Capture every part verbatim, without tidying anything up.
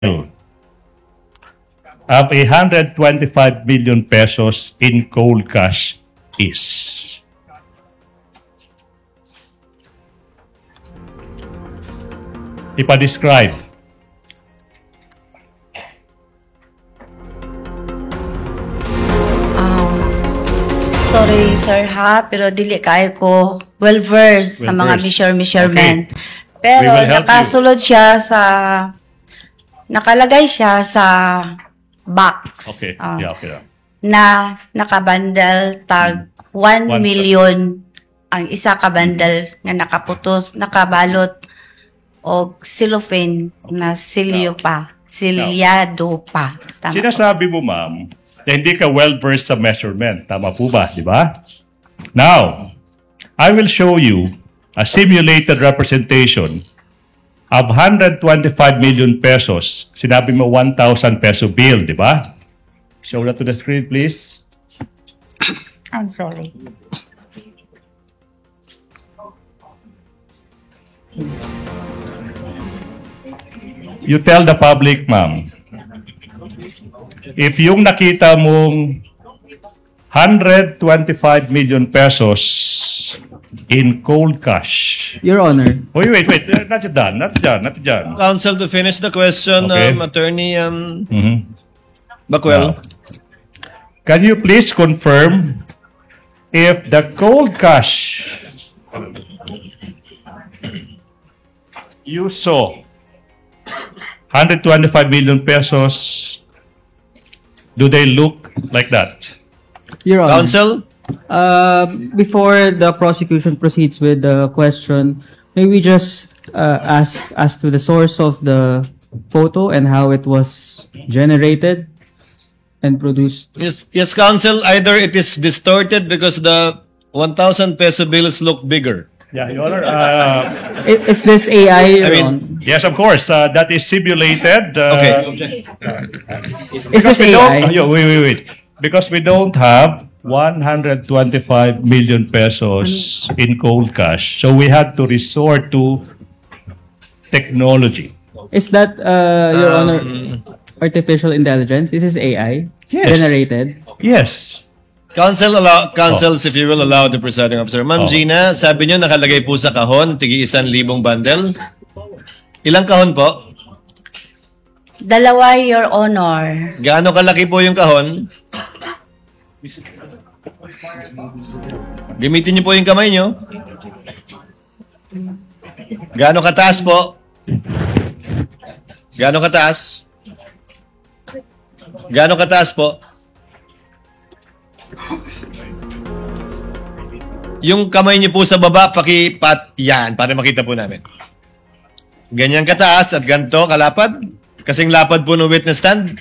of one hundred twenty-five million pesos in cold cash is? Ipa-describe. Um, sorry, sir, ha? Pero dili kayo ko well-versed sa mga Well-versed. measure-measurement. We Pero will help nakasulod siya sa... Nakalagay siya sa box. Okay, ah, yeah, okay. Na nakabandal tag one One- million ang isa ka bundle nga nakaputos, nakabalot o cellophane na silyo pa, silyado pa. Tama po. Sinasabi mo, ma'am, na hindi ka well-versed sa measurement. Tama po ba? Di ba? Now, I will show you a simulated representation of one hundred twenty-five million pesos. Sinabi mo one thousand peso bill, di ba? Show that to the screen, please. I'm sorry. You tell the public, ma'am, if yung nakita mong one hundred twenty-five million pesos in cold cash. Your Honor, Wait, wait, wait. Uh, Not dyan, not dyan, not dyan. Counsel, to finish the question, Okay. um, Attorney um, Mhm. Bacuel. Can you please confirm if the cold cash you saw one hundred twenty-five million pesos, do they look like that? Your Honor. Counsel, Uh, before the prosecution proceeds with the question, may we just uh, ask as to the source of the photo and how it was generated and produced? yes, yes, Counsel, either it is distorted because the one thousand peso bills look bigger. Yeah, Your Honor. Uh, I- Is this A I, Your I mean- Honor? yes, of course. Uh, that is simulated. Uh, Okay. Is this we A don't, I? Yo, wait, wait, wait. Because we don't have one hundred twenty-five million pesos in cold cash. So we had to resort to technology. Is that, uh, Your Um, Honor, artificial intelligence? Is this A I? Yes. Generated? Yes. Counsel, allow, counsels, if you will allow the presiding officer. Ma'am Oh. Gina, sabi niyo nakalagay po sa kahon, tigi isang libong bundle. Ilang kahon po? Dalawa, Your Honor. Gaano kalaki po yung kahon? Gamitin niyo po yung kamay niyo. Gaano kataas po? Gaano kataas? Gaano kataas po? Yung kamay niyo po sa baba, pakipat yan para makita po namin. Ganyan kataas at ganito kalapad? Kasing lapad po ng witness stand?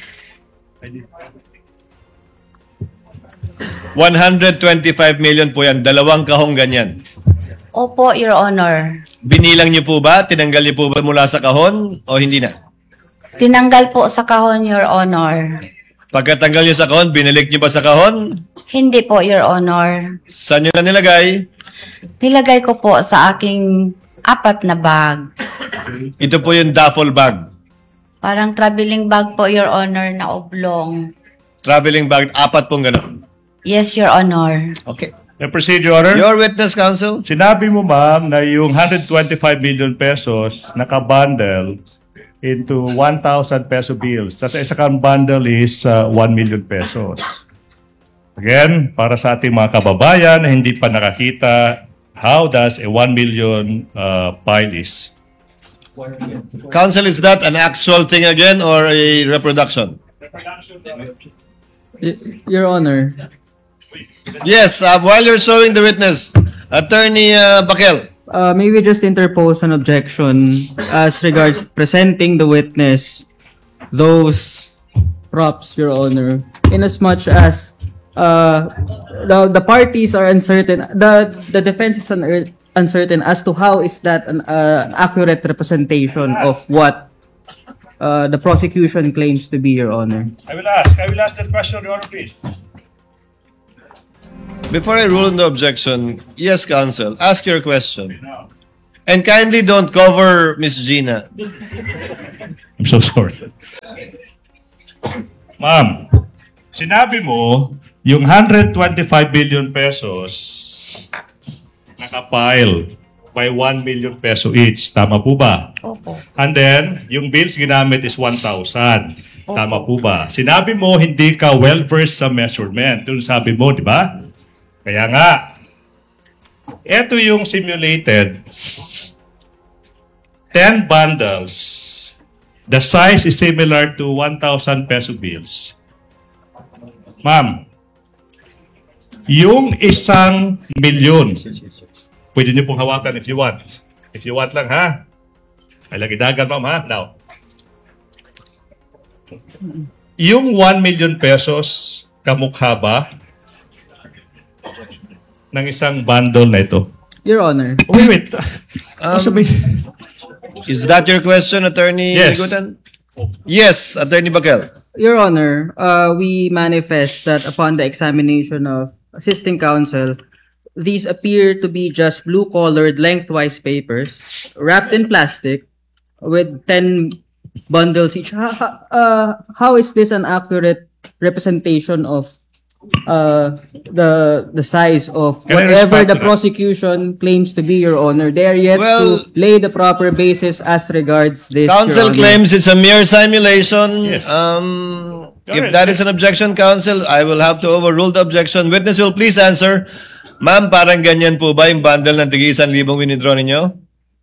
one hundred twenty-five million po yan. Dalawang kahong ganyan. Opo, Your Honor. Binilang niyo po ba? Tinanggal niyo po ba mula sa kahon o hindi na? Tinanggal po sa kahon, Your Honor. Pagkatanggal niyo sa kahon, binalik niyo ba sa kahon? Hindi po, Your Honor. Saan niyo na nilagay? Nilagay ko po sa aking apat na bag. Ito po yung duffel bag. Parang traveling bag po, Your Honor, na oblong. Traveling bag, apat pong gano'n. Yes, Your Honor. Okay. The procedure. Your witness, counsel? Sinabi mo, ma'am, na yung one hundred twenty-five million pesos nakabundle into one thousand peso bills. Tapos isa kang bundle is uh, one million pesos. Again, para sa ating mga kababayan na hindi pa nakakita, how does a one million uh, pile is? Counsel, is that an actual thing again or a reproduction? Y- Your Honor, Yes, uh, while you're showing the witness, Attorney uh, Bakel. uh, may we just interpose an objection as regards presenting the witness those props, Your Honor, in as much as uh, the, the parties are uncertain, the, the defense is un- uncertain as to how is that an, uh, an accurate representation of what uh, the prosecution claims to be, Your Honor. I will ask. I will ask that question, Your Honor, please. Before I rule on the objection, yes, counsel, ask your question. And kindly don't cover Miss Gina. I'm so sorry. Ma'am, sinabi mo, yung one hundred twenty-five billion pesos nakapile by one million peso each. Tama po ba? Opo. And then, yung bills ginamit is one thousand. Tama po ba? Sinabi mo, hindi ka well-versed sa measurement. Yun sabi mo, di ba? Kaya nga, ito yung simulated ten bundles. The size is similar to one thousand peso bills. Ma'am, yung isang milyon, pwede niyo pong hawakan if you want. If you want lang, ha? Ay, lagi dagan, ma'am, ha? Now, yung one million pesos, kamukha ba ng isang bundle na ito? Your Honor. Wait, wait. Um, Ano sabi? Is that your question, Attorney Yes. Ligutan? Yes, Attorney Bakel. Your Honor, uh, we manifest that upon the examination of assisting counsel, these appear to be just blue-colored lengthwise papers wrapped in plastic with ten bundles each. How, uh, how is this an accurate representation of uh, the the size of Can I whatever respond the to that? prosecution claims to be, Your Honor? They are yet Well- to lay the proper basis as regards this, Your Counsel Honor. claims it's a mere simulation. Yes. Um, if Alright. that is an objection, counsel, I will have to overrule the objection. Witness will please answer. Ma'am, parang ganyan po ba yung bundle ng tigi isang libong winidraw ninyo?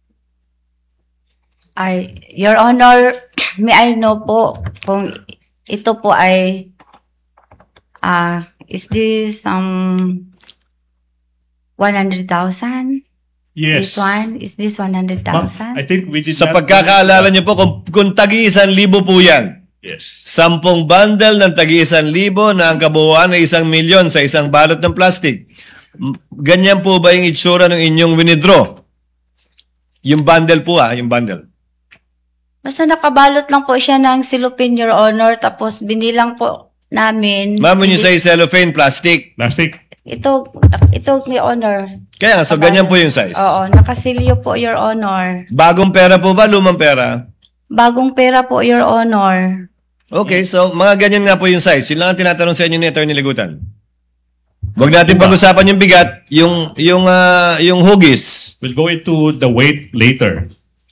Ay, Your Honor, may I know po kung ito po ay ah is this um one hundred thousand? Yes. This one? Is this one hundred Ma'am, thousand? I think we did Sa not- pagkakaalala niyo po, kung, kung tagi isang libo po yan, Yes. sampung bundle ng tagi isang libo na ang kabuuan ay isang milyon sa isang balot ng plastic. M- Ganyan po ba yung itsura ng inyong winidraw? Yung bundle po ah, yung bundle. Basta nakabalot lang po siya ng silupin, Your Honor, tapos binilang po namin. Ma'am, when you say cellophane, plastic. Plastic. Ito, ito, Your Honor. Kaya nga, so ganyan po yung size. Oo, nakasilyo po, Your Honor. Bagong pera po ba, lumang pera? Bagong pera po, Your Honor. Okay, so mga ganyan nga po yung size. Yun lang ang tinatanong sa inyo ni Attorney Ligutan. Huwag natin pag-usapan yung bigat, yung yung ah, yung hugis. We'll go into the weight later.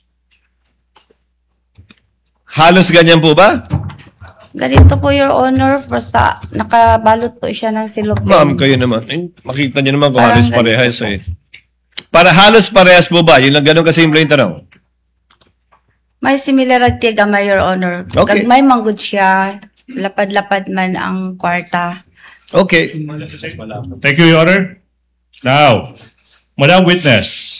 Halos ganyan po ba? Ganito po, Your Honor, basta nakabalot po siya ng silupin. Ma'am, kayo naman. Eh, makita niyo naman kung Parang halos ganito parehas po. eh. Para halos parehas po ba? Yun lang ganun kasimple yung tanong. May similarity gama, Your Honor. Okay. May manggod siya, lapad-lapad man ang kwarta. Okay. Thank you, Your Honor. Now, Madam Witness.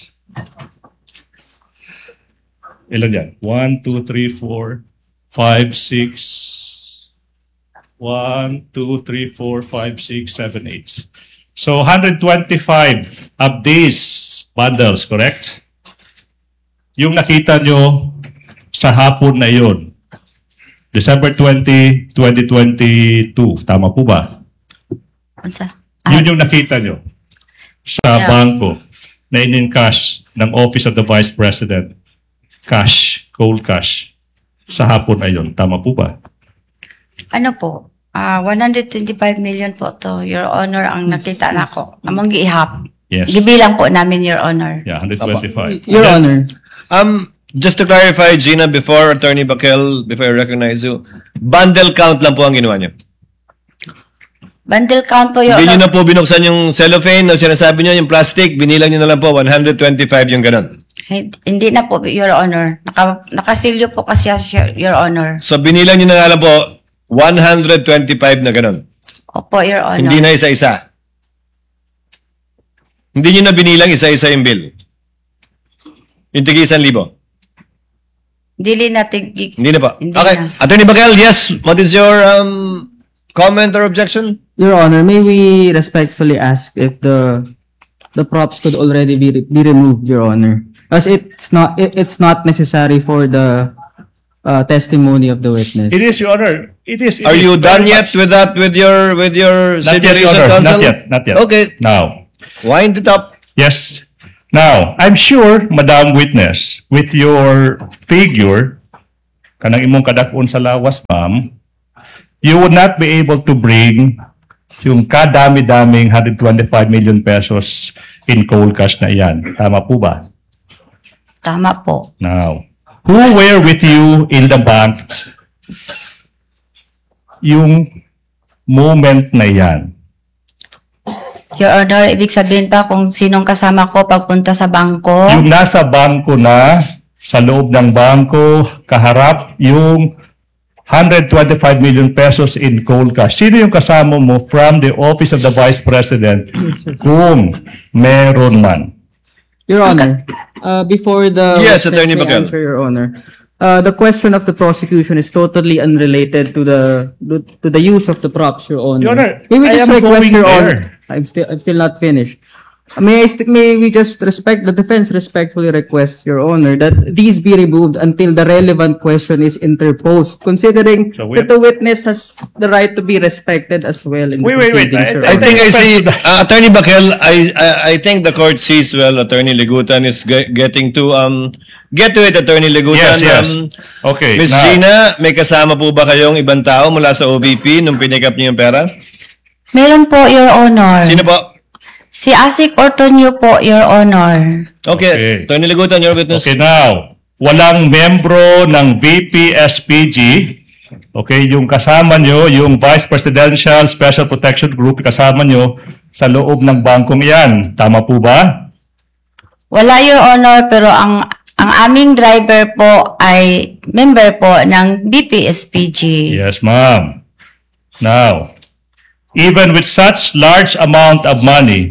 Ilan yan? One, two, three, four, five, six. One, two, three, four, five, six, seven, eight. So, one hundred twenty-five of these bundles, correct? Yung nakita nyo sa hapon na yun, December twentieth, twenty twenty-two. Tama po ba? Unsa? Yun yung nakita nyo sa Yeah. bangko na in-cash ng Office of the Vice President. Cash, cold cash. Sa hapon na yun. Tama po ba? Ano po? Ah, one hundred twenty-five million po to, Your Honor, ang nakita nako. Among giihap. Yes. Gibilang po namin, Your Honor. Yeah, one hundred twenty-five. Your And then- Honor. Um, just to clarify, Gina, before Attorney Bakel, before I recognize you, bundle count lang po ang ginawa niyo. Bundle count po, Your Hindi niyo Honor. na po binuksan yung cellophane o sinasabi niyo yung plastic, binilang niyo na lang po one hundred twenty-five yung ganun. Hindi, hindi na po, Your Honor. Naka, nakasilyo po kasi siya, Your Honor. So binilang niyo na nga lang po one hundred twenty-five na ganun. Opo, Your Honor. Hindi na isa-isa. Hindi niyo na binilang isa-isa yung bill. Yung tigi isang libo. Dili na tig... Hindi na po. Hindi Okay. na. Attorney Bakel, yes. What is your um, comment or objection? Your Honor, may we respectfully ask if the the props could already be be removed, Your Honor, as it's not it, it's not necessary for the uh, testimony of the witness. It is, Your Honor. It is. it Are is you very done yet much- with that, with your, with your Not yet, Your stipulation, Honor. counsel? Not yet. Not yet. Okay. Now, Wind it up. yes. Now, I'm sure, Madam Witness, with your figure, kanang imong kadakon sa lawas, ma'am, you would not be able to bring yung kadami-daming one hundred twenty-five million pesos in cold cash na iyan. Tama po ba? Tama po. Now, who were with you in the bank yung moment na yan? Your Honor, ibig sabihin pa kung sinong kasama ko pagpunta sa bangko. Yung nasa bangko na, sa loob ng bangko, kaharap yung one hundred twenty-five million pesos in cold cash. Sino yung kasama mo from the Office of the Vice President kung meron man? Your Honor, uh, before the Yes, witness Attorney may Bacal. answer, Your Honor, uh, the question of the prosecution is totally unrelated to the to the use of the props, Your Honor. Your Honor, may we I just am request, going Your there. Honor? I'm still I'm still not finished. May I st- may we just respect the defense respectfully request, Your Honor, that these be removed until the relevant question is interposed, considering So we- that the witness has the right to be respected as well in the Wait, wait, wait. proceedings, I- Your I I Honor. think I see, uh, Attorney Bakel, I, I I think the court sees well Attorney Ligutan is ge- getting to um get to it, Attorney Ligutan. Yes, yes. Um, Okay. Miss now- Gina, may kasama po ba kayong ibang tao mula sa O V P nung pinikap niyo yung pera? Meron po, Your Honor. Sino po? Si Asik Ortonio po, Your Honor. Okay, Okay. Attorney Ligutan, your witness. Okay, now, walang membro ng V P S P G. Okay, yung kasama nyo, yung Vice Presidential Special Protection Group, kasama nyo sa loob ng bangkong iyan. Tama po ba? Wala, Your Honor, pero ang ang aming driver po ay member po ng B P S P G. Yes, ma'am. Now, even with such large amount of money,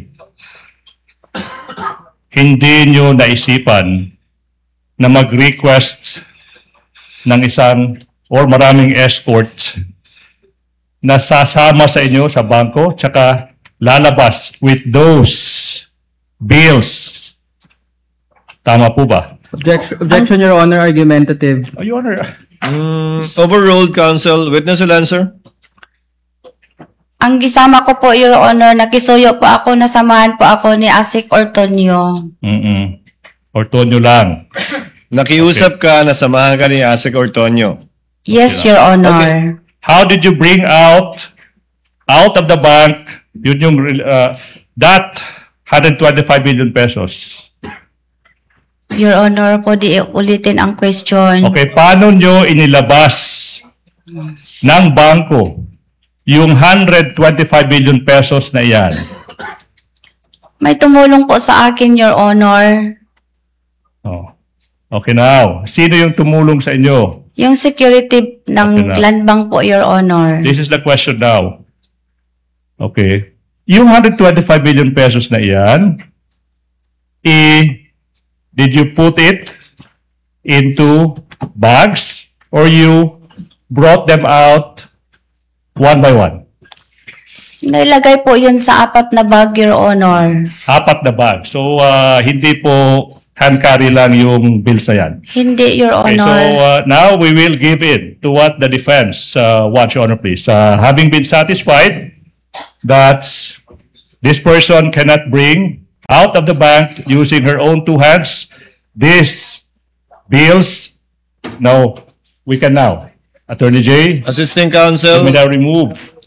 hindi nyo naisipan na mag-request ng isang or maraming escort na sasama sa inyo sa bangko tsaka lalabas with those bills. Tama po ba? Objection, objection, Your Honor, argumentative. Oh, Your Honor. Mm, overruled, counsel. Witness will answer. Ang gisama ko po, Your Honor, nakisuyo po ako, nasamahan po ako ni Asik Ortonio. Mm-mm. Ortonio lang. Nakiusap ka na samahan ka ni Asik Ortonio. Yes, Your Honor. Okay. How did you bring out out of the bank yun yung uh, that one hundred twenty-five million pesos? Your Honor, po di ulitin ang question. Okay, paano nyo inilabas ng bangko yung one hundred twenty-five million pesos na yan? May tumulong po sa akin, Your Honor. Oh. Okay now, sino yung tumulong sa inyo? Yung security ng Okay na. land bank po, Your Honor. This is the question now. Okay. Yung one hundred twenty-five million pesos na yan, eh, did you put it into bags or you brought them out one by one? Nailagay po yun sa apat na bag, Your Honor. Apat na bag. So, uh, hindi po hand carry lang yung bills na yan. Hindi, Your Okay, so Honor. uh, now we will give in to what the defense uh, wants, Your Honor, please. Uh, having been satisfied that this person cannot bring out of the bank using her own two hands these bills, no, we can now. Attorney J, Assisting you counsel. may now remove.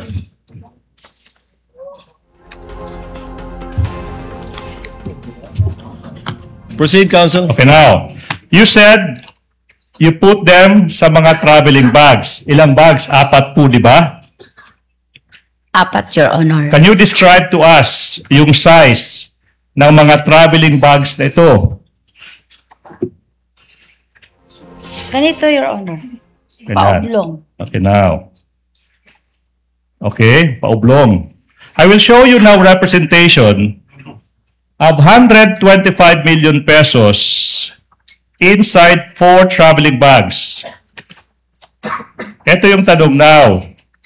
Proceed, counsel. Okay, now, you said you put them sa mga traveling bags. Ilang bags? Apat po, di ba? Apat, Your Honor. Can you describe to us yung size ng mga traveling bags na ito? Ganito, Your Honor. Ganyan. Paoblong. Okay, now. Okay, paublong. I will show you now representation of one hundred twenty-five million pesos inside four traveling bags. Ito yung tanong now.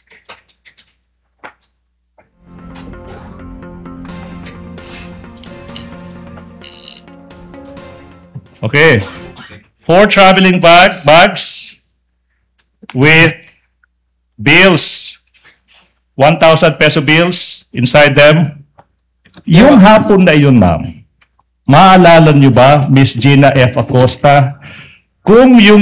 Okay. Four traveling bag bags with bills, one thousand peso bills inside them. Yung hapon na yun, ma'am, maalala nyo ba, Miss Gina F. Acosta, kung yung na-withdraw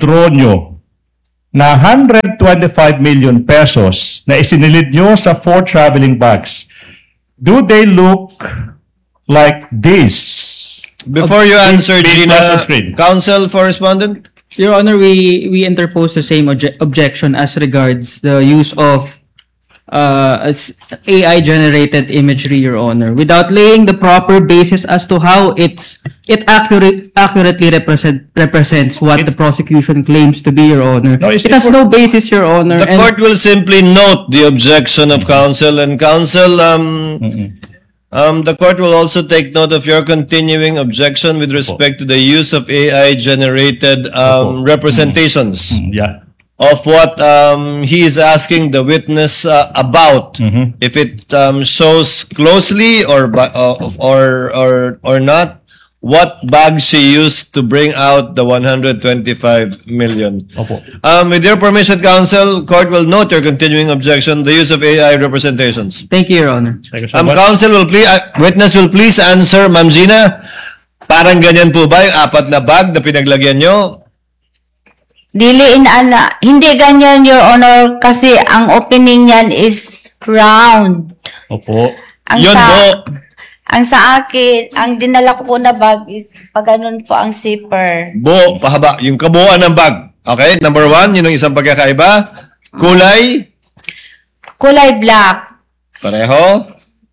withdraw nyo na one hundred twenty-five million pesos na isinilid nyo sa four traveling bags, do they look like this? Before you answer, Please Gina, pass the screen. counsel for respondent? Your Honor, we we interpose the same obje- objection as regards the use of uh, as A I-generated imagery, Your Honor, without laying the proper basis as to how it's it accurate accurately represent represents what the prosecution claims to be, Your Honor. No, it's- it has no basis, Your Honor. The and- court will simply note the objection of counsel, and counsel, um, um, the court will also take note of your continuing objection with respect to the use of A I-generated um, representations Yeah. of what um, he is asking the witness uh, about. If it um, shows closely or ba- uh, or or or not, what bag she used to bring out the one hundred twenty-five million. Opo. Um, with your permission, counsel, court will note your continuing objection, the use of A I representations. Thank you, Your Honor. Thank you so Um, much. counsel will please, uh, witness will please answer, Ma'am Gina. Parang ganyan po ba yung apat na bag na pinaglagyan nyo? Dili inaala. Hindi ganyan, Your Honor, kasi ang opening niyan is round. Opo. Ang Yun sa, po. Ang sa akin, ang dinala ko po na bag is pag ganun po ang zipper. Buo, pahaba. Yung kabuuan ng bag. Okay, number one, yun ang isang pagkakaiba. Kulay, Kulay black. pareho.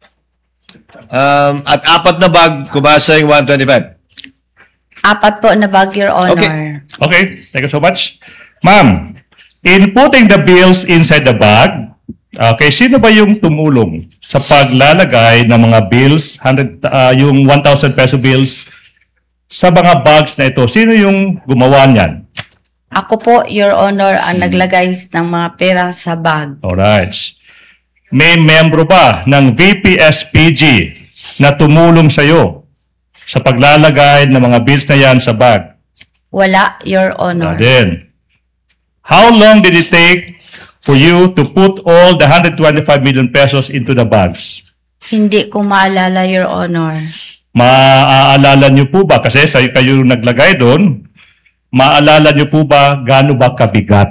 Um, at apat na bag, kumasa yung one twenty-five. Apat po na bag, Your Honor. Okay. Okay, thank you so much. Ma'am, in putting the bills inside the bag, okay, sino ba yung tumulong sa paglalagay ng mga bills, one hundred, ah, yung one thousand peso bills, sa mga bags na ito? Sino yung gumawa niyan? Ako po, Your Honor, ang naglagay ng mga pera sa bag. Alright. May membro ba ng V P S P G na tumulong sa'yo sa paglalagay ng mga bills na yan sa bag? Wala, Your Ah, Honor. then, how long did it take for you to put all the one hundred twenty-five million pesos into the bags? Hindi ko maalala, Your Honor. Maaalala niyo po ba, kasi sa kayo naglagay doon, maaalala niyo po ba gaano ba kabigat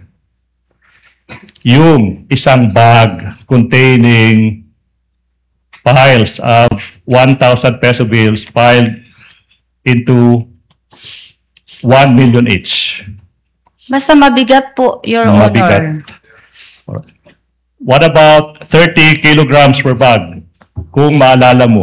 yung isang bag containing piles of one thousand peso bills piled into one million each? Basta mabigat po, Your Mabigat. Honor. What about thirty kilograms per bag? Kung maalala mo.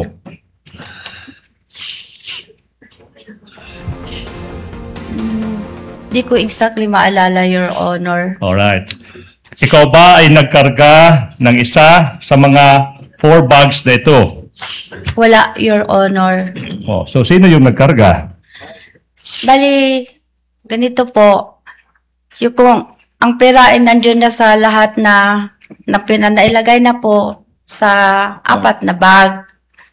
Di ko exactly maalala, Your Honor. Alright. Ikaw ba ay nagkarga ng isa sa mga four bags na ito? Wala, Your Honor. Oh, so sino yung nagkarga? Bali, ganito po. Yung kung ang pera ay nandiyon na sa lahat na na pinanailagay na po sa apat na bag.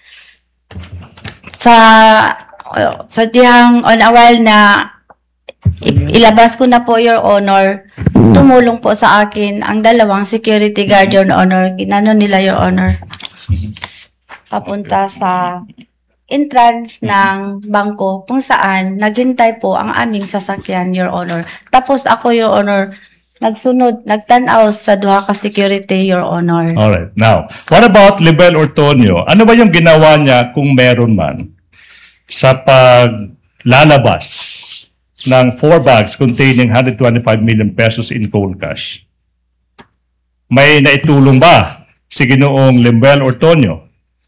Sa sa dihang on a while na i- ilabas ko na po, Your Honor, tumulong po sa akin ang dalawang security guard, Your Honor. Ginano nila, Your Honor, papunta sa entrance ng bangko kung saan naghintay po ang aming sasakyan, Your Honor. Tapos ako, Your Honor, nagsunod, nagtanaw sa duha ka security, Your Honor. Alright. Now, what about Libel Ortonio? Ano ba yung ginawa niya kung meron man sa paglalabas ng four bags containing one hundred twenty-five million pesos in cold cash? May naitulong ba si Ginoong Libel Ortonio?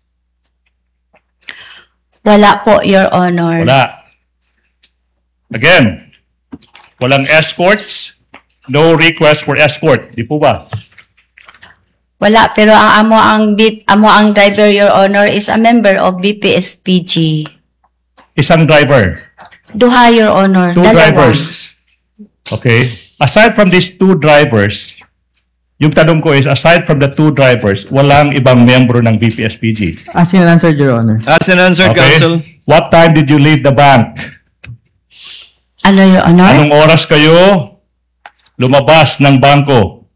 Wala po, Your Honor. Wala. Again, walang escorts, no request for escort. Di po ba? Wala, pero ang amo ang B- amo ang driver, Your Honor, is a member of B P S P G. Isang driver. Duha, Your Honor. Two Dalawa. drivers. Okay. Aside from these two drivers, yung tanong ko is, aside from the two drivers, walang ibang membro ng V P S P G. As in answered, Your Honor. As an answer, counsel. What time did you leave the bank? Ano, Your Honor? Anong oras kayo lumabas ng bangko?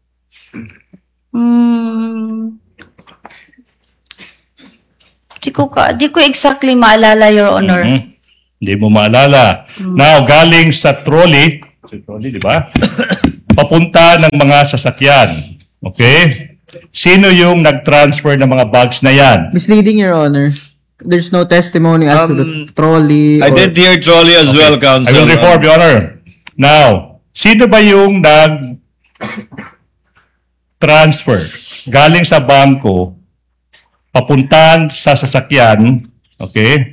Hmm. Di ko, ka, di ko exactly maalala, Your Honor. Mhm. Hindi mo maalala. Now, galing sa trolley, Si trolley, di ba? Papunta ng mga sasakyan. Okay? Sino yung nag-transfer ng mga bags na yan? Misleading, Your Honor. There's no testimony as to the Um, trolley. I or- did hear trolley as well, I Counsel. will reform, Your Honor. Now, sino ba yung nag-transfer galing sa bangko papuntahan sa sasakyan, okay,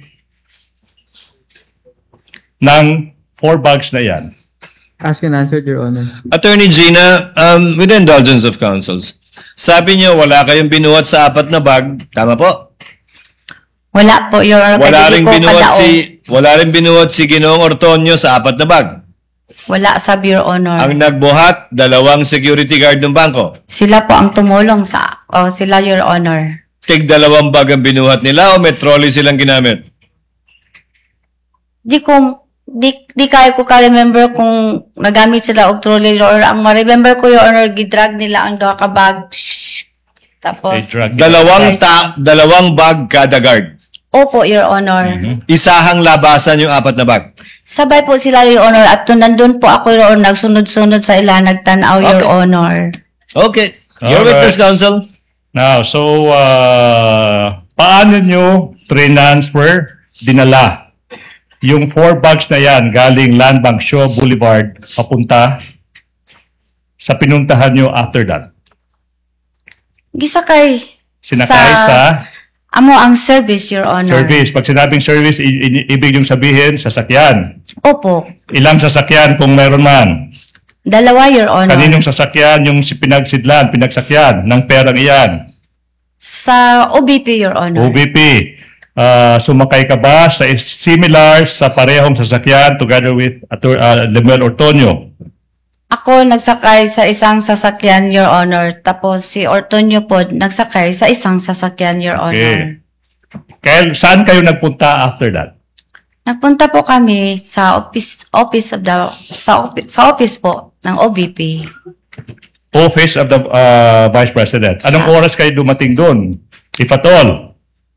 ng four bags na yan? Ask and answer, Your Honor. Attorney Gina, um, with the indulgence of counsels, sabi niyo wala kayong binuhat sa apat na bag, tama po? Wala po, Your Honor. Wala kasi rin di ko binuhat kadaog. si wala rin binuhat si Ginoong Ortonio sa apat na bag. Wala sa Your Honor. Ang nagbuhat, dalawang security guard ng bangko. Sila po ang tumulong sa, o sila, Your Honor. Tig dalawang bag ang binuhat nila o may trolley silang ginamit? Di ko, di, di kaya ko ka-remember kung nagamit sila og trolley, Your Honor. Ang ma-remember ko, Your Honor, gidrag nila ang doha ka bag. Shhh. Tapos, They drug- Dalawang ta dalawang bag kada guard. opo, Your Honor. Isahang labasan yung apat na bag. Sabay po sila, Your Honor, at to nandun po ako, Your Honor, nagsunod-sunod sa ila, nagtanaw, Your Okay. Honor. Okay. Your Alright. witness, counsel. Now, so, uh, paano nyo transfer, dinala, yung four bags na yan galing Land Bank Shaw Boulevard papunta sa pinuntahan nyo after that? Gisakay. Sinakay sa, Amo ang service, Your Honor. service. Pag sinabing service, i- i- ibig yung sabihin, sasakyan. Opo. Ilang sasakyan kung meron man? Dalawa, Your Honor. Kaninong sasakyan yung si- pinagsidlan, pinagsakyan ng perang iyan? Sa O B P, Your Honor. O V P, ah, sumakay ka ba sa similar sa parehong sasakyan together with Ator, uh, Lemuel Ortonio? Ako nagsakay sa isang sasakyan, Your Honor. Tapos si Ortonio po nagsakay sa isang sasakyan, Your Honor. Kaya saan kayo nagpunta after that? Nagpunta po kami sa office office of the sa office, sa office po ng O B P. Office of the uh, Vice President. Anong Sa- oras kayo dumating doon? If at all?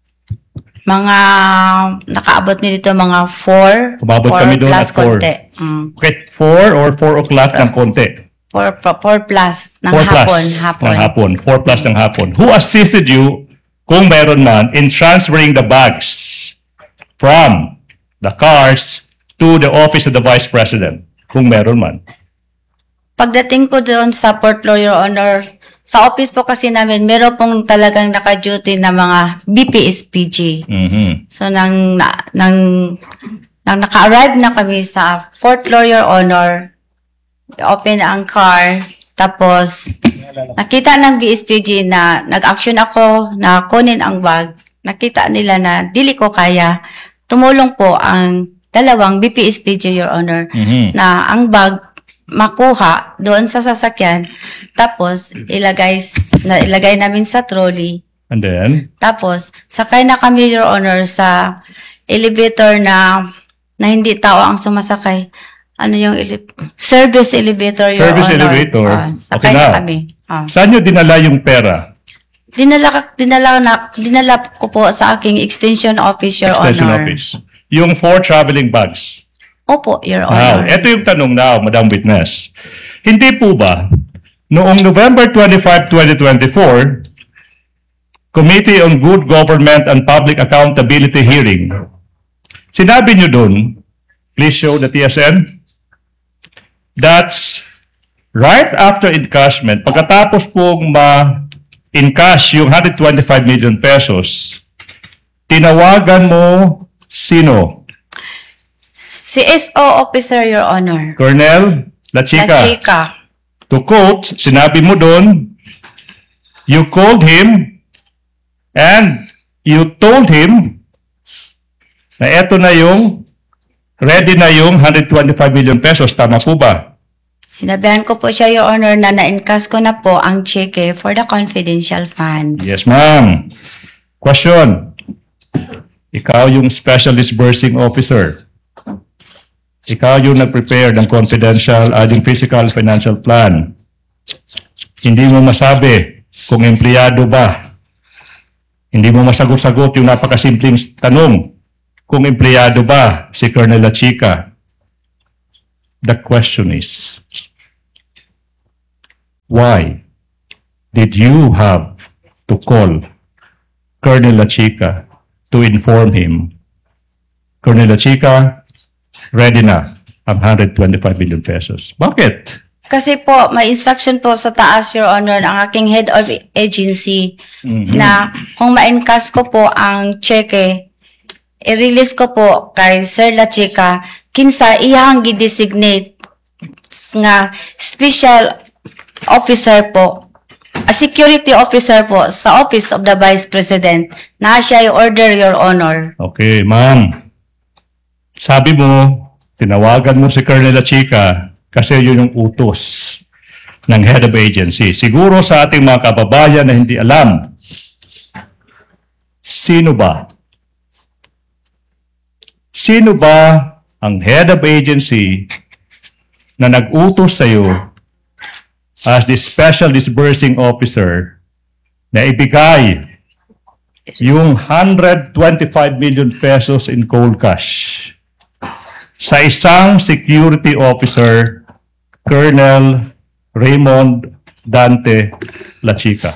Mga nakaabot mi dito mga four. Umabot four kami doon plus at four. konti. Mm. Okay, four or four o'clock ng konti? Four, four plus ng Four hapon. plus hapon. ng hapon. Four plus ng hapon. Who assisted you, kung meron man, in transferring the bags from the cars to the office of the Vice President? Kung meron man. Pagdating ko doon sa Port Law, Your Honor, sa office po kasi namin, meron pong talagang naka-duty na mga B P S P G. Mhm. So, nang, na, nang, nang naka-arrive na kami sa fourth floor, Your Honor, open ang car, tapos, nakita ng B S P G na nag-action ako na kunin ang bag. Nakita nila na dili ko kaya. Tumulong po ang dalawang B P S P G, Your Honor, Mhm. na ang bag makuha doon sa sasakyan, tapos ilagay, na, ilagay namin sa trolley. And then, Tapos, sakay na kami, Your Honor, sa elevator na na hindi tao ang sumasakay. Ano yung ele- service elevator, Your Service Honor. elevator. Ah, sakay Okay na na. kami. Ah. saan nyo dinala yung pera? Dinala, ka- dinala, na, dinala ko po sa aking extension office, Your Extension Honor. office. Yung four traveling bags. Opo, Your Now, Honor. ito yung tanong now, Madam Witness. Hindi po ba, noong November twenty-fifth, twenty twenty-four, Committee on Good Government and Public Accountability hearing, sinabi nyo dun, please show the T S N, that's right after encashment, pagkatapos pong ma-encash yung one hundred twenty-five million pesos, tinawagan mo sino? Si S O officer, Your Honor. Colonel La Chica. La Chica. To quote, sinabi mo doon, you called him and you told him na eto na yung, ready na yung one hundred twenty-five million pesos. Tama po ba? Sinabihan ko po siya, Your Honor, na na-encash ko na po ang cheque for the confidential funds. Yes, ma'am. Question. Ikaw yung specialist bursing officer. Ikaw yung nag-prepare ng confidential, uh, yung physical financial plan. Hindi mo masabi kung empleyado ba. Hindi mo masagot-sagot yung napakasimpleng tanong kung empleyado ba si Colonel La Chica. the question is, why did you have to call Colonel La Chica to inform him, Colonel La Chica, ready na ang one hundred twenty-five million pesos? Bakit? Kasi po, may instruction po sa taas, Your Honor, ng aking head of agency na kung ma-encash ko po ang cheque, i-release ko po kay Sir La Chica, kinsa iyang gi-designate nga special officer po, a security officer po sa Office of the Vice President na siya i-order, Your Honor. Okay, ma'am. Sabi mo, tinawagan mo si Colonel La Chica kasi yun yung utos ng head of agency. Siguro sa ating mga kababayan na hindi alam, sino ba? Sino ba ang head of agency na nag-utos sa iyo as the special disbursing officer na ibigay yung one hundred twenty-five million pesos in cold cash sa isang security officer, Colonel Raymond Dante La Chica?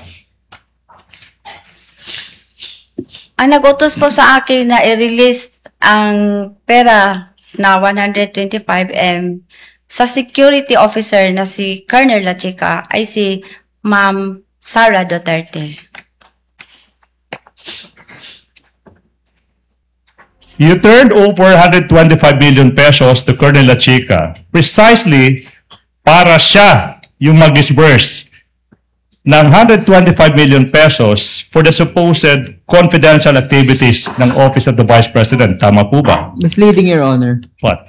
Ang nag-utos po sa akin na i-release ang pera na one hundred twenty-five M sa security officer na si Colonel La Chica ay si Ma'am Sara Duterte. You turned over one hundred twenty-five million pesos to Colonel La Chica precisely para siya yung mag-disburse ng one hundred twenty-five million pesos for the supposed confidential activities ng Office of the Vice President. Tama po ba? Misleading, Your Honor. What?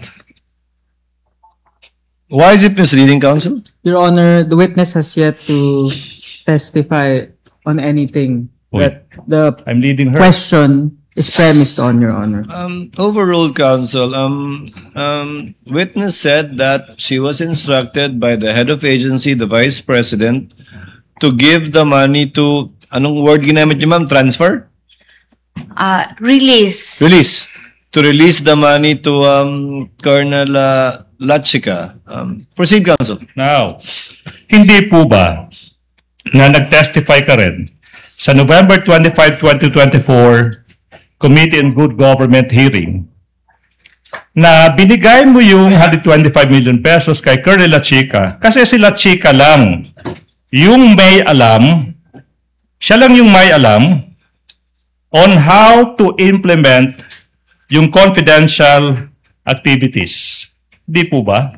Why is it misleading, counsel? Your Honor, the witness has yet to testify on anything Wait. that the I'm leading her. question is premised on, Your Honor. Um, overruled, counsel. Um, um, witness said that she was instructed by the head of agency, the vice president, to give the money to, anong word ginamit niyo, ma'am? Transfer? Ah, release. Release. To release the money to um, Colonel uh, La Chica. Um, proceed, counsel. Now, hindi po ba na nag-testify ka rin sa November twenty-fifth, twenty twenty-four Committee on Good Government hearing na binigay mo yung one hundred twenty-five million pesos kay Colonel La Chica kasi si La Chica lang yung may alam, siya lang yung may alam on how to implement yung confidential activities. Di po ba?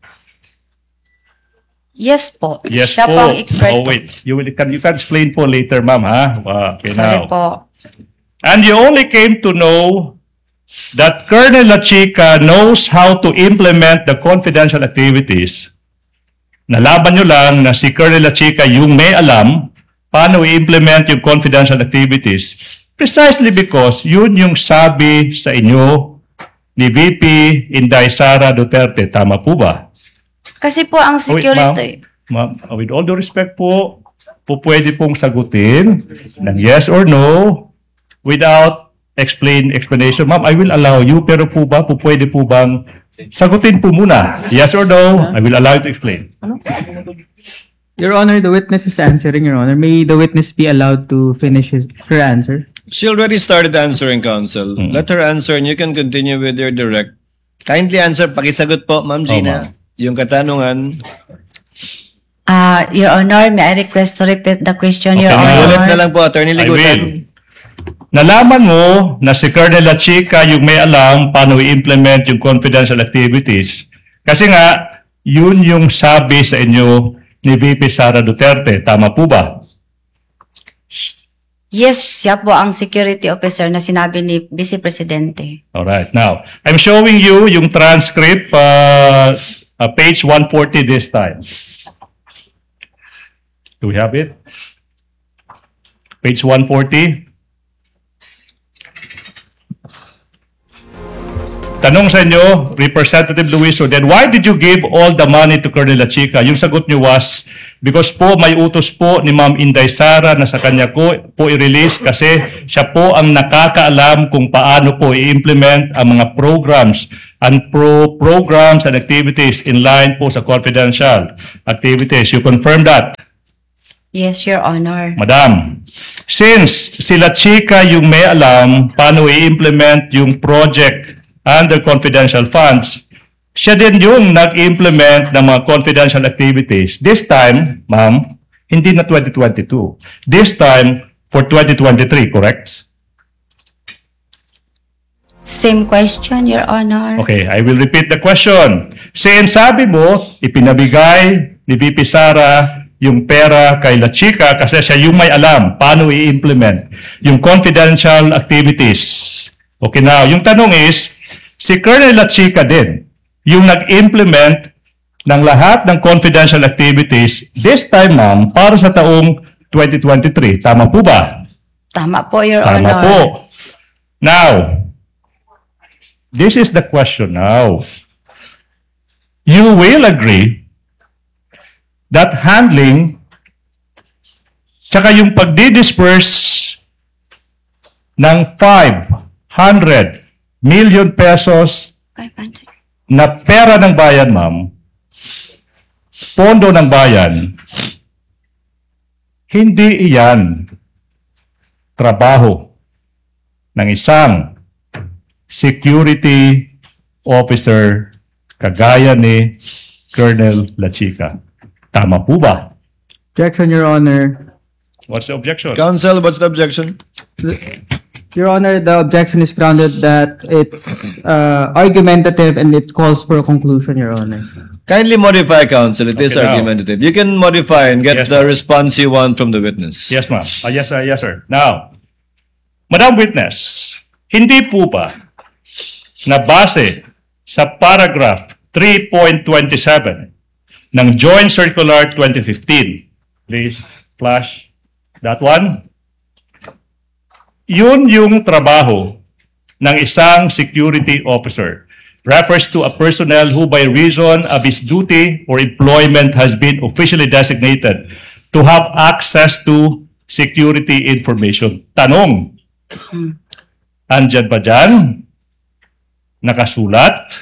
Yes po. Yes Siya po. po ang expert. Oh, wait. You, will, can, you can explain po later, ma'am, ha? Ah, okay, Sorry now. po. And you only came to know that Colonel La Chica knows how to implement the confidential activities. Nalaban nyo lang na si Colonel La Chica yung may alam paano i-implement yung confidential activities precisely because yun yung sabi sa inyo ni V P Inday Sara Duterte. Tama po ba? Kasi po ang Oh, wait, security. ma'am, ma'am, with all due respect po, po pwede pong sagutin ng yes or no without explain explanation. Ma'am, I will allow you, pero po ba, po pwede po bang sagutin po muna? Yes or no? I will allow you to explain. Your Honor, the witness is answering, Your Honor. May the witness be allowed to finish his, her answer? She already started answering, counsel. Let her answer and you can continue with your direct. Kindly answer. Pakisagot po, Ma'am Gina. Yung katanungan. Ah, Your Honor, may I request to repeat the question, Your Okay, ma'am. Honor? Ulit na lang po, Attorney I Ligutan. will. Nalaman mo na si Colonel La Chica yung may alam paano i-implement yung confidential activities. Kasi nga, yun yung sabi sa inyo ni V P Sara Duterte. Tama po ba? Yes, siya po ang security officer na sinabi ni Vice Presidente. Alright. Now, I'm showing you yung transcript, uh, uh, page one forty this time. Do we have it? Page one forty. tanong sa inyo, Representative Luiso, then why did you give all the money to Colonel La Chica? Yung sagot niyo was, because po may utos po ni Ma'am Inday Sara na sa kanya ko po i-release kasi siya po ang nakakaalam kung paano po i-implement ang mga programs and pro programs and activities in line po sa confidential activities. You confirm that? Yes, Your Honor. Madam, since sila Chika yung may alam paano i-implement yung project under confidential funds, siya din yung nag-implement ng mga confidential activities. This time, ma'am, hindi na twenty twenty-two. This time, for twenty twenty-three, correct? Same question, Your Honor. Okay, I will repeat the question. Since sabi mo, ipinabigay ni V P Sara yung pera kay La Chica kasi siya yung may alam paano i-implement yung confidential activities. Okay, now, yung tanong is, si Colonel La Chica din, yung nag-implement ng lahat ng confidential activities, this time, ma'am, para sa taong twenty twenty-three. Tama po ba? Tama po, Your Tama Honor. po. Now, this is the question now. You will agree that handling tsaka yung pagdi-disperse ng five hundred million pesos five hundred. na pera ng bayan, ma'am, pondo ng bayan, hindi iyan trabaho ng isang security officer kagaya ni Colonel La Chica. Tama po ba? Objection, Your Honor. What's the objection? Counsel, what's the objection? Your Honor, the objection is grounded that it's uh, argumentative and it calls for a conclusion, Your Honor. Kindly modify, counsel. It is Okay, now. argumentative. You can modify and get Yes, the ma'am. response you want from the witness. Yes, ma'am. Ah, yes, ah, yes, sir. Now, Madam Witness, hindi po ba na base sa paragraph three point two seven ng Joint Circular twenty fifteen, please flash that one, yun yung trabaho ng isang security officer. Refers to a personnel who by reason of his duty or employment has been officially designated to have access to security information. Tanong, andyan ba dyan nakasulat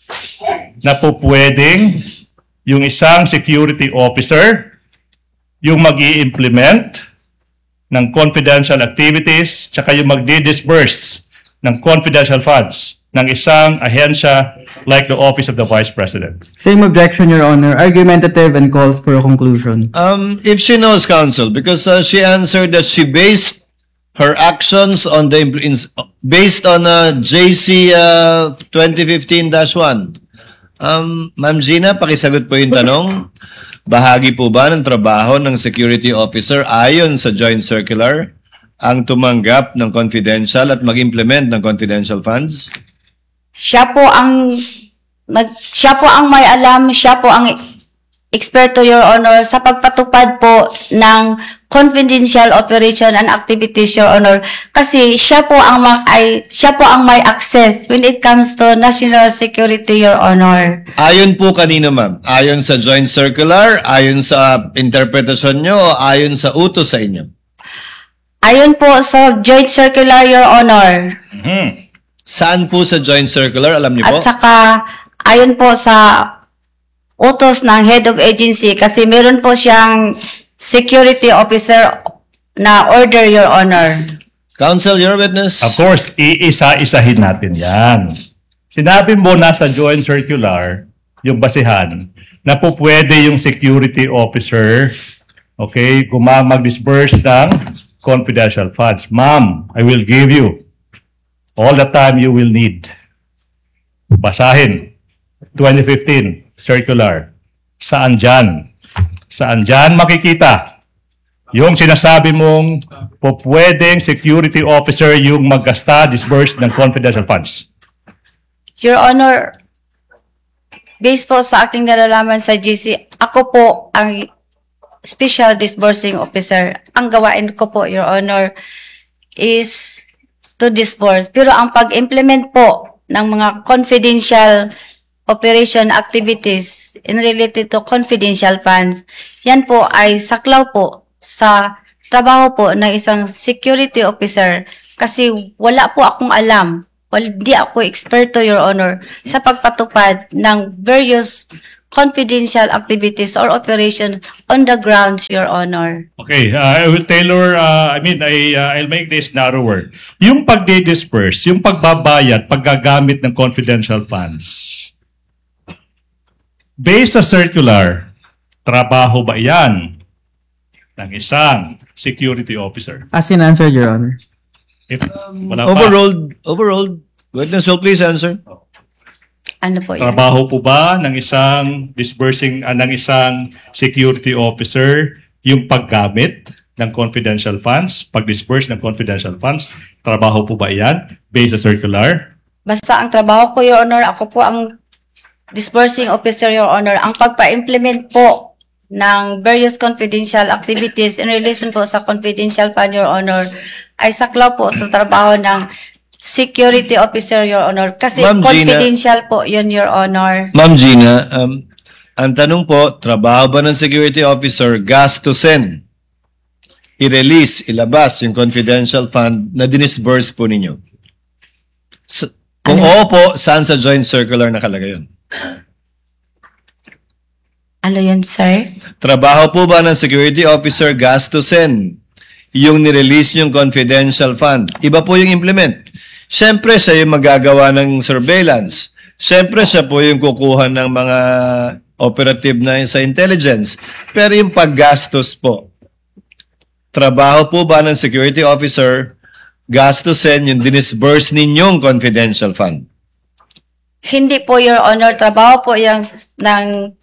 na po pwedeng yung isang security officer yung mag-i-implement ng confidential activities tsaka yung mag-disburse ng confidential funds ng isang ahensya like the Office of the Vice President? Same objection, Your Honor. Argumentative and calls for a conclusion. Um, if she knows, counsel, because uh, she answered that she based her actions on the impl- ins- based on uh, J C uh, twenty fifteen dash one. Um, Ma'am Gina, pakisagot po yung tanong. Bahagi po ba ng trabaho ng security officer ayon sa joint circular ang tumanggap ng confidential at mag-implement ng confidential funds? Siya po ang mag, siya po ang may alam, siya po ang eksperto, Your Honor, sa pagpatupad po ng confidential operation and activities, Your Honor. Kasi siya po ang ma- ay siya po ang may access when it comes to national security, Your Honor. Ayon po kanino, ma'am? Ayon sa joint circular, ayon sa interpretasyon nyo, o ayon sa utos sa inyo? Ayon po sa joint circular, Your Honor. Hmm. Saan po sa joint circular? Alam niyo po? At saka ayon po sa utos ng head of agency kasi meron po siyang security officer na order, Your Honor. Counsel, your witness. Of course, iisa-isahin natin yan. Sinabi mo nasa joint circular, yung basihan, na po pwede yung security officer, okay, guma mag-disburse ng confidential funds. Ma'am, I will give you all the time you will need. Basahin. twenty fifteen circular. Saan dyan? Saan dyan makikita? Yung sinasabi mong po pwedeng security officer yung maggasta, disburse ng confidential funds. Your Honor, based po sa aking nalalaman sa G C, ako po ang special disbursing officer. Ang gawain ko po, Your Honor, is to disburse. Pero ang pag-implement po ng mga confidential operation activities in related to confidential funds, yan po ay saklaw po sa trabaho po ng isang security officer kasi wala po akong alam, wala, di ako eksperto, Your Honor, sa pagpatupad ng various confidential activities or operations on the grounds, Your Honor. Okay, uh, I will tailor, uh, I mean, I, uh, I'll make this narrower. Yung pagdi-disperse, yung pagbabayad, paggagamit ng confidential funds, based sa circular, trabaho ba yan ng isang security officer? As in answered, Your Honor. If, wala pa. Overruled. Overruled. Witness, so please answer. Ano po yan? Trabaho po ba ng isang disbursing, uh, ng isang security officer yung paggamit ng confidential funds, pag-disburse ng confidential funds? Trabaho po ba yan based sa circular? Basta ang trabaho ko, Your Honor, ako po ang disbursing officer, Your Honor. Ang pagpa-implement po ng various confidential activities in relation po sa confidential fund, Your Honor, ay saklaw po sa trabaho ng security officer, Your Honor. Kasi Ma'am Gina- confidential po yun, Your Honor. Ma'am Gina, um, ang tanong po, trabaho ba ng security officer gastusin, i-release, ilabas yung confidential fund na dinisburse po ninyo? Sa- kung oo po, saan sa joint circular nakalagay yun? Ano yun, sir? Trabaho po ba ng security officer gastusin yung nirelease yung confidential fund? Iba po yung implement. Siyempre, siya yung magagawa ng surveillance. Siyempre, siya po yung kukuha ng mga operative na sa intelligence. Pero yung paggastos po, trabaho po ba ng security officer gastusin yung dinisburse ninyong confidential fund? Hindi po, Your Honor. Trabaho po yung ng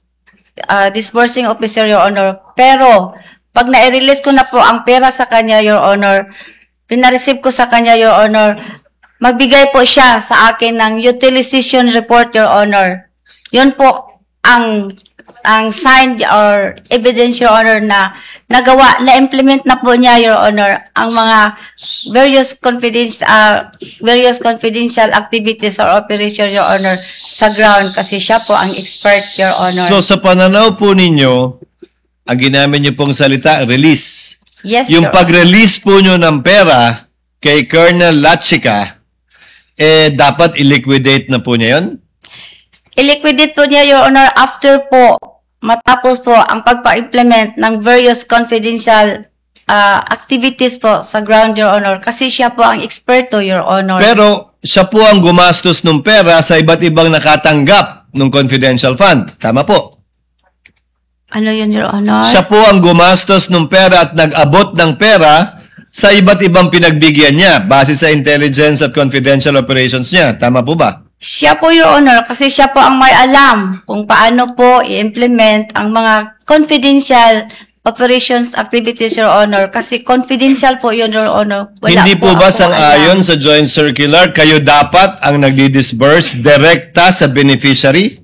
uh, disbursing officer, Your Honor. Pero, pag na-release ko na po ang pera sa kanya, Your Honor, pinareceive ko sa kanya, Your Honor, magbigay po siya sa akin ng utilization report, Your Honor. Yun po ang ang signed or evidence, Your Honor, na nagawa, na-implement na po niya, Your Honor, ang mga various confidential, uh, various confidential activities or operations, Your Honor, sa ground kasi siya po ang expert, Your Honor. So, sa pananaw po ninyo, ang ginamit niyo pong salita, release. Yes, Yung Your Honor. pag-release po nyo ng pera kay Colonel Lachica, eh, dapat i-liquidate na po niya yun? I-liquidate po niya, Your Honor, after po, matapos po ang pagpa-implement ng various confidential uh, activities po sa ground, Your Honor. Kasi siya po ang eksperto, Your Honor. Pero, siya po ang gumastos ng pera sa iba't ibang nakatanggap ng confidential fund. Tama po. Ano yun, Your Honor? Siya po ang gumastos ng pera at nag-abot ng pera sa iba't ibang pinagbigyan niya base sa intelligence at confidential operations niya. Tama po ba? Siya po, Your Honor, kasi siya po ang may alam kung paano po i-implement ang mga confidential operations activities, Your Honor. Kasi confidential po yun, Your Honor. Wala Hindi po ba akong sang-ayon alam. sa joint circular, kayo dapat ang nagdi-disburse direkta sa beneficiary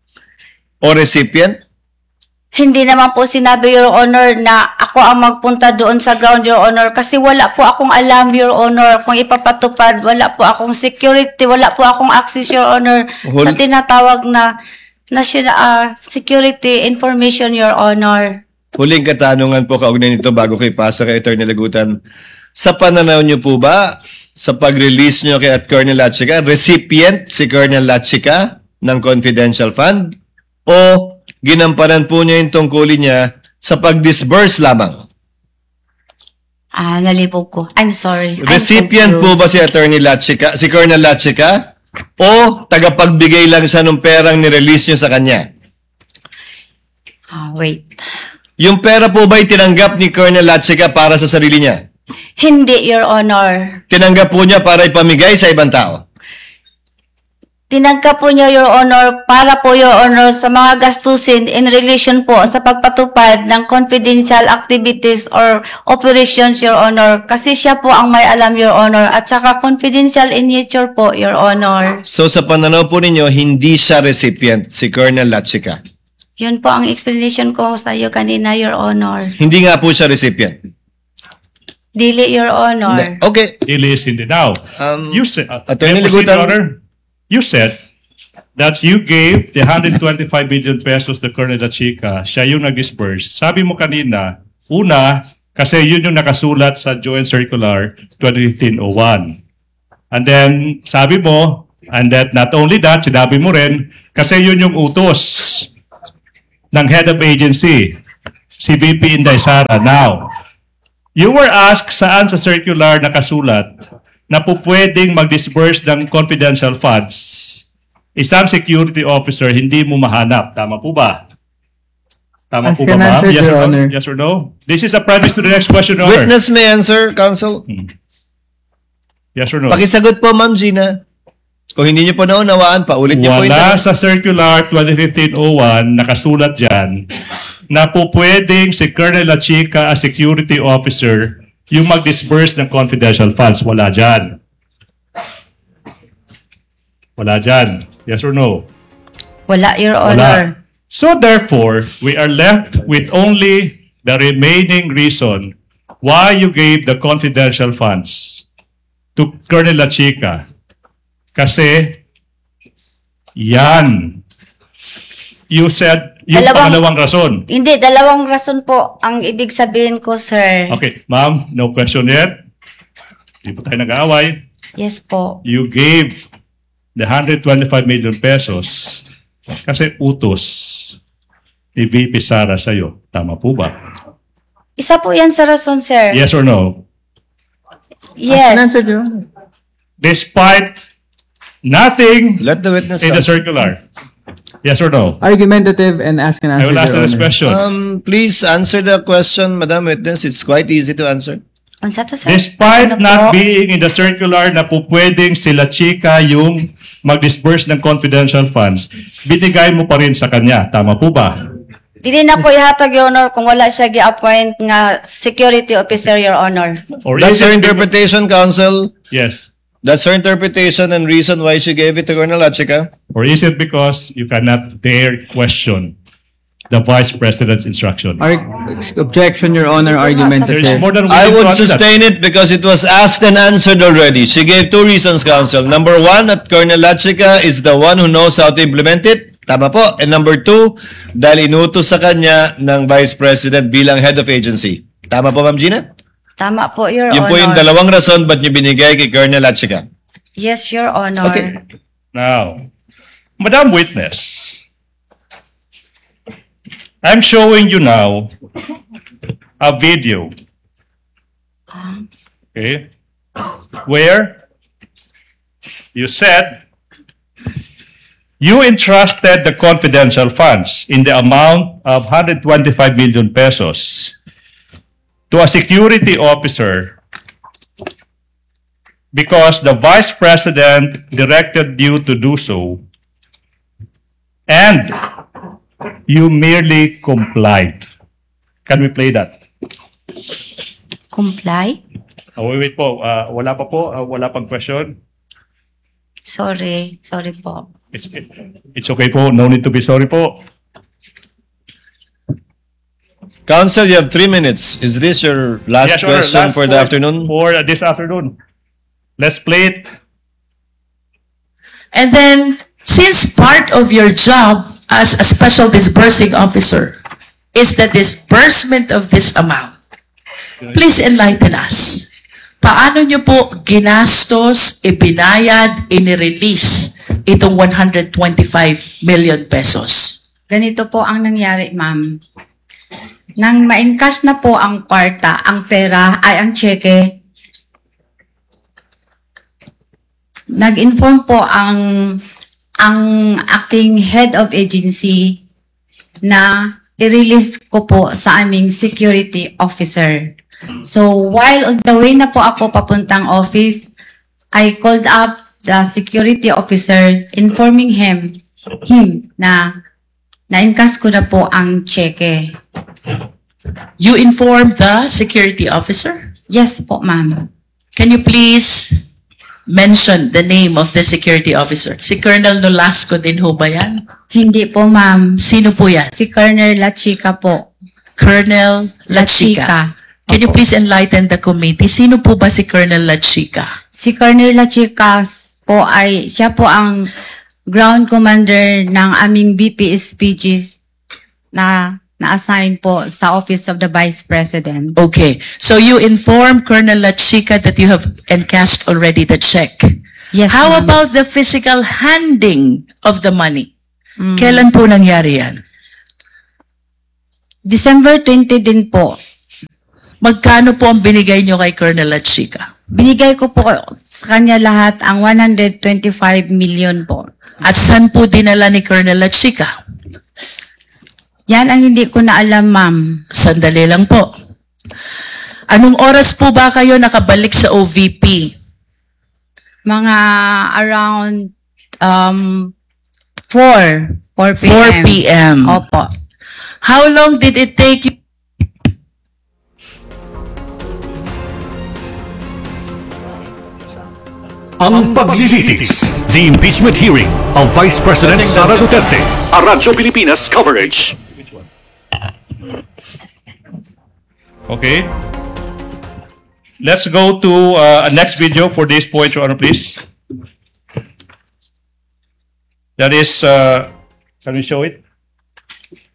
o recipient? Hindi naman po sinabi, Your Honor, na ako ang magpunta doon sa ground, Your Honor, kasi wala po akong alam, Your Honor, kung ipapatupad. Wala po akong security, wala po akong access, Your Honor, Hul- sa tinatawag na national uh, security information, Your Honor. Huling katanungan po kaugnay nito bago kay pasa kay Attorney Lagutan. Sa pananaw niyo po ba, sa pag-release niyo kay at Colonel Lachica, recipient si Colonel Lachica ng confidential fund o ginampanan po niya yung tungkulin niya sa pag-disburse lamang? Ah, nalibog ko. I'm sorry. I'm Recipient po confused. ba si Attorney Lachica, si Colonel Lachica? O tagapagbigay lang siya ng perang nirelease niyo sa kanya? Ah, wait. Yung pera po ba'y tinanggap ni Colonel Lachica para sa sarili niya? Hindi, Your Honor. Tinanggap po niya para ipamigay sa ibang tao? Tinagka po niya, Your Honor, para po, Your Honor, sa mga gastusin in relation po sa pagpatupad ng confidential activities or operations, Your Honor. Kasi siya po ang may alam, Your Honor, at saka confidential in nature po, Your Honor. So sa pananaw po ninyo, hindi siya recipient, si Colonel Lachica. Yun po ang explanation ko sa iyo kanina, Your Honor. Hindi nga po siya recipient. Dili, Your Honor. Okay. It is hindi. Now, Um, you say, uh, Attorney may I proceed, Ligutan- Your Honor? you said that you gave the one hundred twenty-five million pesos to Colonel La Chica. Siya yung nag-disperse. Sabi mo kanina, una, kasi yun yung nakasulat sa Joint Circular twenty fifteen oh one. And then, sabi mo, and that not only that, sinabi mo rin, kasi yun yung utos ng head of agency, si V P Inday Sara. Now, you were asked saan sa circular nakasulat na po pwedeng mag-disburse ng confidential funds. Isang security officer, hindi mo mahanap. Tama po ba? Tama As po can ba, ma'am? answer, Yes Your or no? Honor. Yes or no? This is a preface to the next question, Your Honor. Witness may answer, counsel. Yes or no? Pakisagot po, Ma'am Gina. Kung hindi niyo po naunawaan, paulit niyo po yung Wala tanong. sa Circular twenty fifteen oh one nakasulat dyan na po pwedeng si Colonel La Chica as security officer yung mag-disburse ng confidential funds. Wala dyan. Wala dyan. Yes or no? Wala, Your Wala. Honor. So therefore, we are left with only the remaining reason why you gave the confidential funds to Colonel La Chica. Kasi, yan. You said, yung Dalawang- pangalawang rason. Hindi, dalawang rason po ang ibig sabihin ko, sir. Okay, ma'am, no question yet. Hindi po tayo nag-aaway. Yes po. You gave the one hundred twenty-five million pesos kasi utos ni V P Sara sa'yo. Tama po ba? Isa po yan sa rason, sir. Yes or no? As can Yes. answer, Your Honor. Despite nothing Let the witness in the answer. circular. Yes or no? Argumentative and ask and I answer, will answer Your this Honor. question. Um, please answer the question, Madam Witness. It's quite easy to answer. Unsa to, sir? Despite Ano not po? being in the circular na po pwedeng sila chika yung mag-disburse ng confidential funds, binigay mo pa rin sa kanya. Tama po ba? Dili na ko ihatag, Your Honor, kung wala siya gi-appoint nga security officer, Your Honor. Or That's is her it- interpretation, counsel. Yes. That's her interpretation and reason why she gave it to Colonel La Chica. Or is it because you cannot dare question the Vice President's instruction? Ar- objection, Your Honor, There is argumentative. more than I willing to would answer that. sustain it because it was asked and answered already. She gave two reasons, counsel. Number one, that Colonel La Chica is the one who knows how to implement it. Tama po. And number two, dahil inutos sa kanya ng Vice President bilang head of agency. Tama po, Ma'am Gina? Tama po, Your Yun Honor. po yung dalawang rason ba't niyo binigay kay Colonel La Chica. Yes, Your Honor. Okay. Now, Madam Witness, I'm showing you now a video. Okay? Where you said you entrusted the confidential funds in the amount of one hundred twenty-five million pesos to a security officer because the Vice President directed you to do so, and you merely complied. Can we play that? Comply? Oh, wait, wait po. Uh, wala pa po. Uh, wala pang question. Sorry. Sorry po. It's, it, it's okay po. No need to be sorry po. Counsel, you have three minutes. Is this your last Yes, Your Honor, question last for the afternoon? For uh, this afternoon. Let's play it. And then, since part of your job as a special disbursing officer is the disbursement of this amount, please enlighten us. Paano nyo po ginastos, ibinayad, inirelease itong one hundred twenty-five million pesos? Ganito po ang nangyari, ma'am. Nang ma-encash na po ang kwarta, ang pera, ay ang cheque, nag-inform po ang ang aking head of agency na i-release ko po sa aming security officer. So, while on the way na po ako papuntang office, I called up the security officer informing him him na na-encash ko na po ang cheque. You informed the security officer? Yes po, ma'am. Can you please mention the name of the security officer? Si Colonel Nolasco din ho ba yan? Hindi po, ma'am. Sino po yan? Si Colonel La Chica po. Colonel La Chica. Chica. Can you Opo. please enlighten the committee? Sino po ba si Colonel La Chica? Si Colonel La Chica, po ay, siya po ang ground commander ng aming B P S P Gs na na-assign po sa Office of the Vice President. Okay. So you inform Colonel La Chica that you have encashed already the check. Yes, How ma'am. about the physical handing of the money? Mm. Kailan po nangyari yan? December twentieth din po. Magkano po ang binigay nyo kay Colonel La Chica? Binigay ko po sa kanya lahat ang one hundred twenty-five million po. At saan po dinala ni Colonel La Chica? Yan ang hindi ko na alam, ma'am. Sandali lang po. Anong oras po ba kayo nakabalik sa O V P? Mga around um, four. four p m. four p m Opo. How long did it take you? Ang paglilitis. The impeachment hearing of Vice President Sara Duterte. A Radyo Pilipinas coverage. Okay. Let's go to uh, next video for this point, Your Honor, please. That is, uh, can we show it?